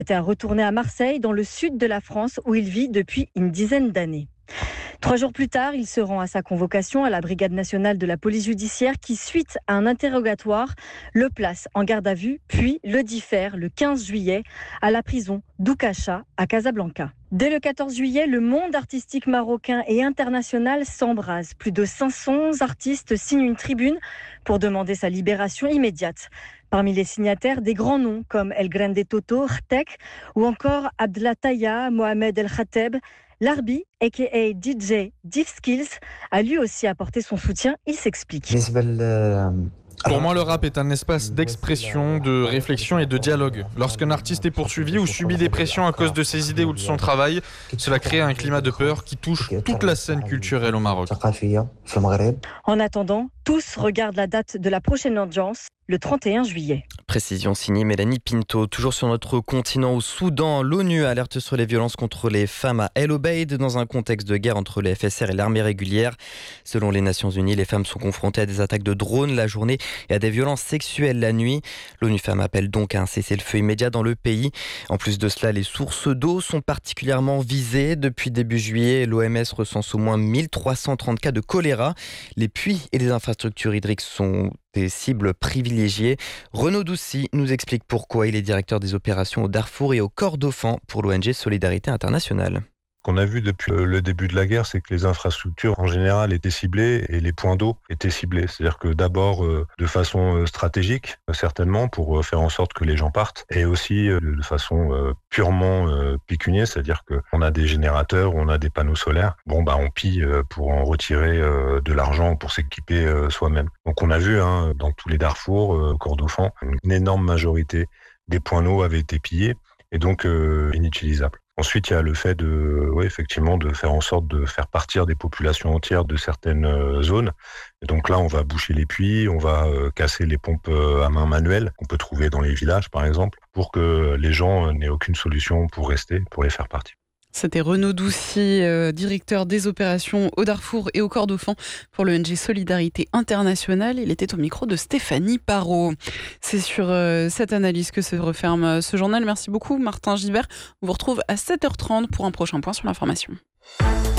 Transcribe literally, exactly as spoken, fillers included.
était à retourner à Marseille, dans le sud de la France, où il vit depuis une dizaine d'années. Trois jours plus tard, il se rend à sa convocation à la Brigade nationale de la police judiciaire qui, suite à un interrogatoire, le place en garde à vue, puis le diffère le quinze juillet à la prison d'Oukacha à Casablanca. Dès le quatorze juillet, le monde artistique marocain et international s'embrase. Plus de cinq cents artistes signent une tribune pour demander sa libération immédiate. Parmi les signataires, des grands noms comme El Grande Toto, Rtek ou encore Abdelataya, Mohamed El Khateb. Larbi, a k a. D J Diff Skills, a lui aussi apporté son soutien. Il s'explique. Pour moi, le rap est un espace d'expression, de réflexion et de dialogue. Lorsqu'un artiste est poursuivi ou subit des pressions à cause de ses idées ou de son travail, cela crée un climat de peur qui touche toute la scène culturelle au Maroc. En attendant, tous regardent la date de la prochaine audience, le trente et un juillet. Précision signée Mélanie Pinto. Toujours sur notre continent, au Soudan, l'ONU alerte sur les violences contre les femmes à El Obeid dans un contexte de guerre entre les F S R et l'armée régulière. Selon les Nations Unies, les femmes sont confrontées à des attaques de drones la journée et à des violences sexuelles la nuit. L'ONU Femmes appelle donc à un cessez-le-feu immédiat dans le pays. En plus de cela, les sources d'eau sont particulièrement visées. Depuis début juillet, l'O M S recense au moins mille trois cent trente cas de choléra. Les puits et les infrastructures hydriques sont des cibles privilégiées. Renaud Doucy nous explique pourquoi. Il est directeur des opérations au Darfour et au Kordofan pour l'O N G Solidarité Internationale. Ce qu'on a vu depuis le début de la guerre, c'est que les infrastructures en général étaient ciblées et les points d'eau étaient ciblés. C'est-à-dire que d'abord de façon stratégique, certainement, pour faire en sorte que les gens partent, et aussi de façon purement pécuniaire, c'est-à-dire qu'on a des générateurs, on a des panneaux solaires. Bon, bah, on pille pour en retirer de l'argent pour s'équiper soi-même. Donc on a vu hein, dans tous les Darfours, Kordofan, une énorme majorité des points d'eau avaient été pillés et donc euh, inutilisables. Ensuite, il y a le fait de, ouais, effectivement, de faire en sorte de faire partir des populations entières de certaines euh, zones. Et donc là, on va boucher les puits, on va euh, casser les pompes euh, à main manuelle qu'on peut trouver dans les villages, par exemple, pour que les gens euh, n'aient aucune solution pour rester, pour les faire partir. C'était Renaud Doucy, euh, directeur des opérations au Darfour et au Kordofan pour l'O N G Solidarité Internationale. Il était au micro de Stéphanie Parot. C'est sur euh, cette analyse que se referme euh, ce journal. Merci beaucoup Martin Gibert. On vous retrouve à sept heures trente pour un prochain point sur l'information.